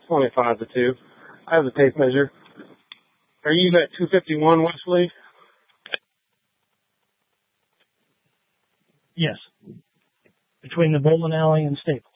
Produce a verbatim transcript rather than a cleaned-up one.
twenty-five to two. I have the tape measure. Are you at two fifty-one Wesley? Yes. Between the bowling alley and Staples.